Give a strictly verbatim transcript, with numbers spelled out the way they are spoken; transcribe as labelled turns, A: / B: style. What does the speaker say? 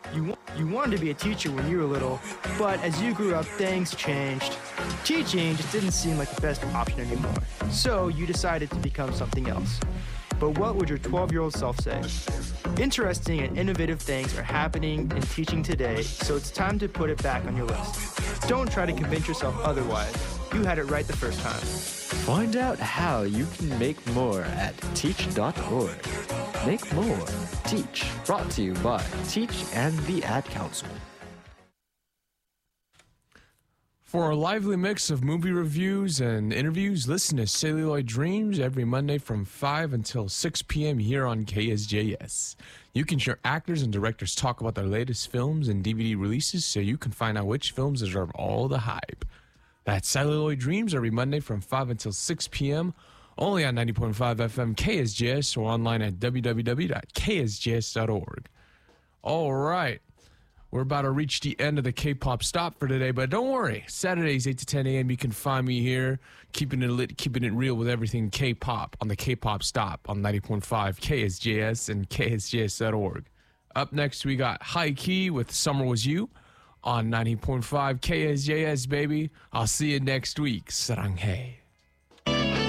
A: You, wa- you wanted to be a teacher when you were little, but as you grew up, things changed. Teaching just didn't seem like the best option anymore. So you decided to become something else. But what would your twelve-year-old self say? Interesting and innovative things are happening in teaching today, so it's time to put it back on your list. Don't try to convince yourself otherwise. You had it right the first time.
B: Find out how you can make more at teach dot org. Make more. Teach. Brought to you by Teach and the Ad Council.
C: For a lively mix of movie reviews and interviews, listen to Celluloid Dreams every Monday from five until six p.m. here on K S J S. You can hear actors and directors talk about their latest films and D V D releases so you can find out which films deserve all the hype. That's Celluloid Dreams every Monday from five until six p.m. only on ninety point five F M K S J S or online at w w w dot k s j s dot org. All right. We're about to reach the end of the K-pop stop for today, but don't worry. Saturdays, eight to ten a.m., you can find me here, keeping it lit, keeping it real with everything K-pop on the K-pop stop on ninety point five K S J S and k s j s dot org. Up next, we got High Key with Summer Was You on ninety point five K S J S, baby. I'll see you next week. Saranghae.